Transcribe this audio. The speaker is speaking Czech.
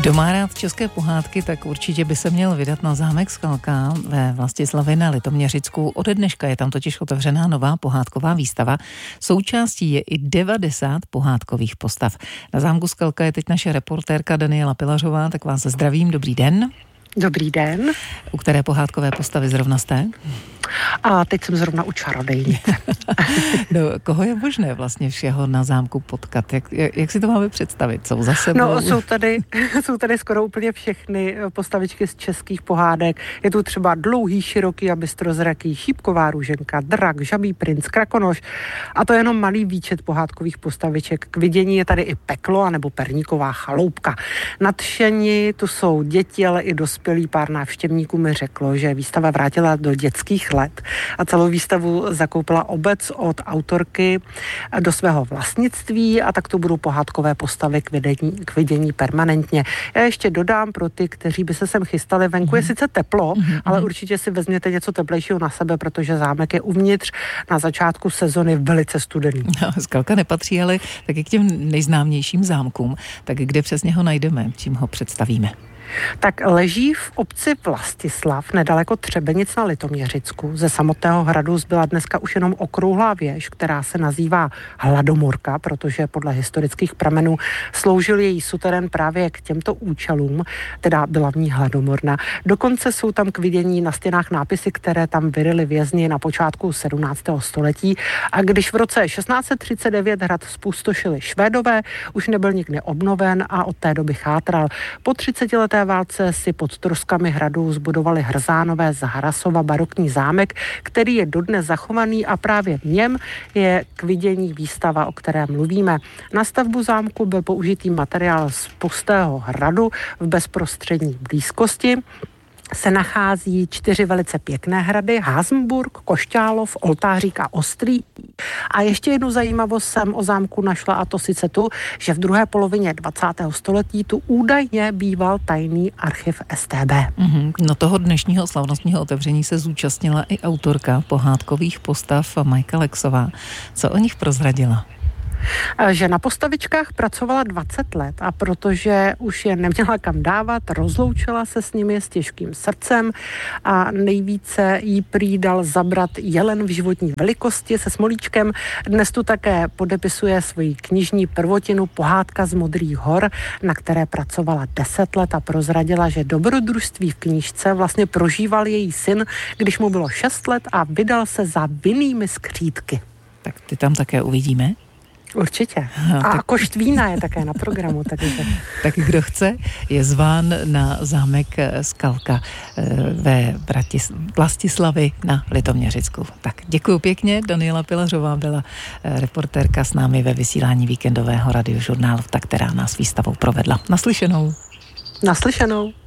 Kdo má rád české pohádky, tak určitě by se měl vydat na zámek Skalka ve Vlastislavě na Litoměřicku. Ode dneška je tam totiž otevřená nová pohádková výstava. Součástí je i 90 pohádkových postav. Na zámku Skalka je teď naše reportérka Daniela Pilařová, tak vás zdravím, dobrý den. Dobrý den. U které pohádkové postavy zrovna jste? A teď jsem zrovna u čarodějnice. No, koho je možné vlastně všeho na zámku potkat? Jak si to máme představit? Jsou za sebou? No, jsou tady skoro úplně všechny postavičky z českých pohádek. Je tu třeba Dlouhý, široký a bystrozraký, Šípková růženka, Drak, Žabý princ, Krakonoš. A to je jenom malý výčet pohádkových postaviček. K vidění je tady i Peklo anebo Perníková chaloupka. Nadšení tu jsou děti, ale i dospělí. Pár návštěvníků mi řeklo, že výstava vrátila do dětských let a celou výstavu zakoupila obec od autorky do svého vlastnictví a tak to budou pohádkové postavy k vidění permanentně. Já ještě dodám pro ty, kteří by se sem chystali, venku je sice teplo, ale určitě si vezměte něco teplejšího na sebe, protože zámek je uvnitř na začátku sezony velice studený. No, Skalka nepatří ale taky k těm nejznámějším zámkům. Tak kde přesně ho najdeme, čím ho představíme? Tak leží v obci Vlastislav, nedaleko Třebenic na Litoměřicku. Ze samotného hradu zbyla dneska už jenom okrouhlá věž, která se nazývá Hladomorka, protože podle historických pramenů sloužil její suterén právě k těmto účelům, teda byla v ní hladomorna. Dokonce jsou tam k vidění na stěnách nápisy, které tam vyryli vězni na počátku 17. století. A když v roce 1639 hrad zpustošili Švédové, už nebyl nikdy obnoven a od té doby chátral. Po 30leté válce si pod troskami hradu zbudovali Hrzánové z Harasova barokní zámek, který je dodnes zachovaný a právě v něm je k vidění výstava, o které mluvíme. Na stavbu zámku byl použitý materiál z pustého hradu v bezprostřední blízkosti. Se nachází 4 velice pěkné hrady, Hazmburg, Košťálov, Oltářík a Ostrý. A ještě jednu zajímavost jsem o zámku našla, a to sice tu, že v druhé polovině 20. století tu údajně býval tajný archiv StB. No toho dnešního slavnostního otevření se zúčastnila i autorka pohádkových postav Majka Lexová. Co o nich prozradila? Že na postavičkách pracovala 20 let a protože už je neměla kam dávat, rozloučila se s nimi s těžkým srdcem a nejvíce jí prý dal zabrat jelen v životní velikosti se smolíčkem. Dnes tu také podepisuje svoji knižní prvotinu Pohádka z Modrých hor, na které pracovala 10 let a prozradila, že dobrodružství v knížce vlastně prožíval její syn, když mu bylo 6 let a vydal se za vinnými skřítky. Tak ty tam také uvidíme? Určitě. A košt vína je také na programu. Takže. Tak kdo chce, je zván na zámek Skalka ve Vlastislavy na Litoměřicku. Tak děkuji pěkně. Daniela Pilařová byla reportérka s námi ve vysílání víkendového radiožurnálu, která nás výstavou provedla. Naslyšenou. Naslyšenou.